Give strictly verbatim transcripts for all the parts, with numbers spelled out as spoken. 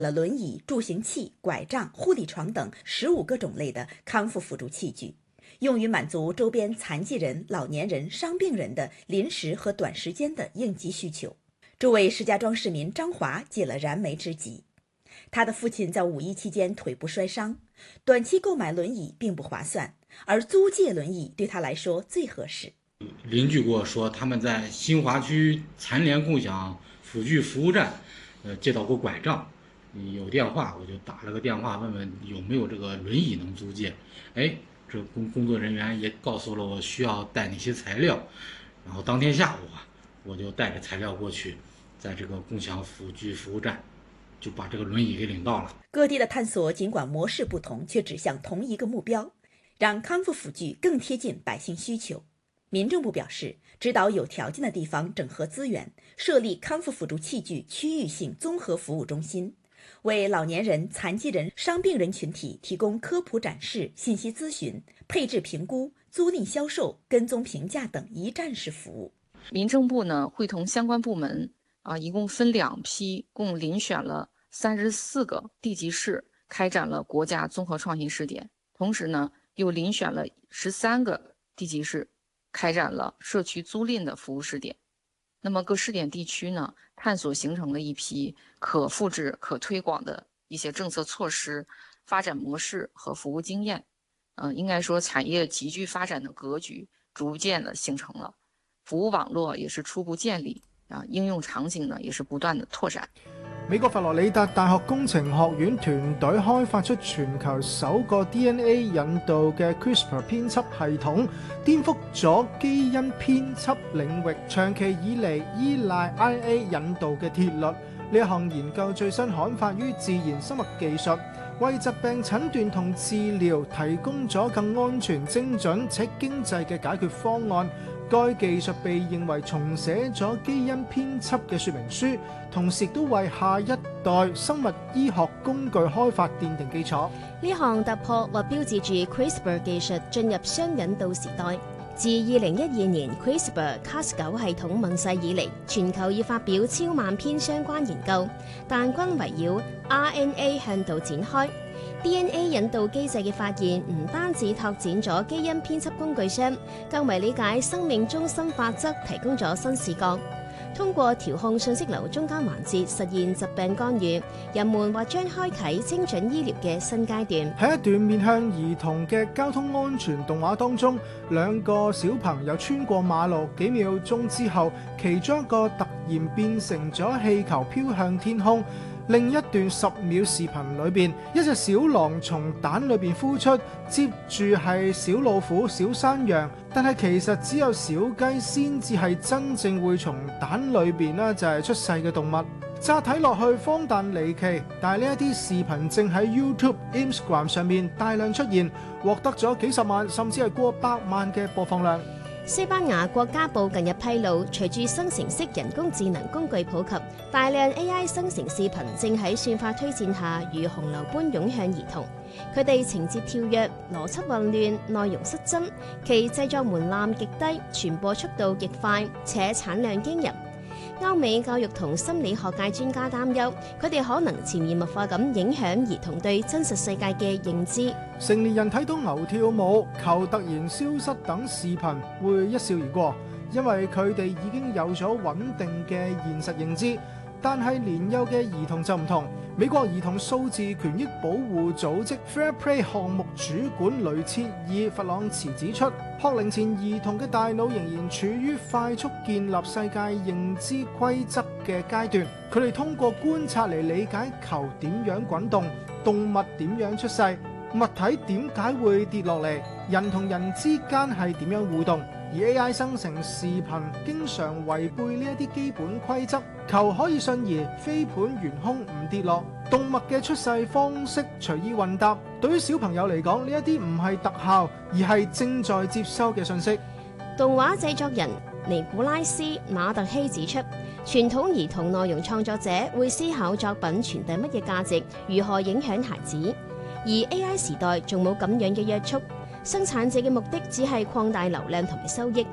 了轮椅、助行器、拐杖、护理床等十五个种类的康复辅助器具，用于满足周边残疾人、老年人、伤病人的临时和短时间的应急需求，这为石家庄市民张华解了燃眉之急。他的父亲在五一期间腿部摔伤，短期购买轮椅并不划算，而租借轮椅对他来说最合适。 邻居跟我说，他们在新华区残联共享辅具服务站，呃，借到过拐杖，有电话我就打了个电话问问有没有这个轮椅能租借。哎，这工工作人员也告诉了我需要带哪些材料，然后当天下午啊，我就带着材料过去，在这个共享辅具服务站，就把这个轮椅给领到了。 各地的探索尽管模式不同，却指向同一个目标，让康复辅具更贴近百姓需求。民政部表示，指导有条件的地方整合资源，设立康复辅助器具区域性综合服务中心，为老年人、残疾人、伤病人群体提供科普展示、信息咨询、配置评估、租赁销售、跟踪评价等一站式服务。 民政部呢，会同相关部门啊，一共分两批，共遴选了三十四个地级市，开展了国家综合创新试点。同时呢，又遴选了十三个地级市，开展了社区租赁的服务试点。那么各试点地区呢，探索形成了一批可复制、可推广的一些政策措施、发展模式和服务经验。嗯、呃，应该说产业急剧发展的格局逐渐的形成了，服务网络也是初步建立啊，应用场景呢也是不断的拓展。 美國佛羅里達大學工程學院團隊開發出全球首個 D N A 引導嘅 CRISPR 編輯系統，顛覆咗基因編輯領域長期以嚟依賴 R N A 引導嘅鐵律。呢一項研究最新刊發於《自然生物技術》，為疾病診斷同治療提供咗更安全、精準且經濟嘅解決方案。該技術被認為重寫咗基因編輯嘅說明書，同時都為下一代生物醫學工具開發奠定基礎。 呢項突破或標誌住 CRISPR 技術進入雙引導時代。自二零一二年 CRISPR Cas 九系統問世以嚟，全球已發表超萬篇相關研究，但均圍繞 R N A 向導展開。D N A 引導機制嘅發現唔單止拓展咗基因編輯工具箱，更為理解生命中心法則提供咗新視角。通過調控信息流中間環節實現疾病干預，人們或將開啟精準醫療嘅新階段。 喺一段面向兒童嘅交通安全動畫當中，兩個小朋友穿過馬路，幾秒鐘之後，其中一個突然變成咗氣球飄向天空。另一段十秒視頻裏邊，一隻小狼從蛋裏邊孵出，接住係小老虎、小山羊，但係其實只有小雞先至係真正會從蛋裏邊呢就係出世嘅動物。乍睇落去荒誕離奇，但係呢一啲視頻正喺 YouTube、Instagram 上面大量出現，獲得咗幾十萬甚至係過百萬嘅播放量。 西班牙國家報近日披露，隨住生成式人工智能工具普及，大量 A I 生成視頻正喺算法推薦下如洪流般湧向兒童。佢哋情節跳躍、邏輯混亂、內容失真，其製作門檻極低，傳播速度極快，且產量驚人。歐美教育同心理學界專家擔憂，佢哋可能潛移默化咁影響兒童對真實世界嘅認知。 成年人睇到牛跳舞、球突然消失等視頻會一笑而過，因為佢哋已經有咗穩定嘅現實認知。但係年幼嘅兒童就唔同。美國兒童數字權益保護組織 Fair Play 項目主管雷切爾弗朗茨指出，學齡前兒童嘅大腦仍然處於快速建立世界認知規則嘅階段，佢哋通過觀察嚟理解球點樣滾動、動物點樣出世、物體點解會跌落嚟、人同人之間係點樣互動。而 A I 生成視頻經常違背呢一啲基本規則，球可以瞬移，飛盤懸空唔跌落，動物嘅出世方式隨意混搭。對於小朋友嚟講，呢一啲唔係特效，而係正在接收嘅信息。 動畫製作人尼古拉斯馬特希指出，傳統兒童內容創作者會思考作品傳遞乜嘢價值，如何影響孩子，而 A I 時代仲冇咁樣嘅約束。生產者嘅目的只係擴大流量同埋收益。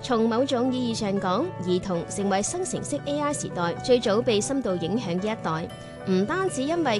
從某種意義上講，兒童成為生成式 A I 時代最早被深度影響嘅一代，唔單止因為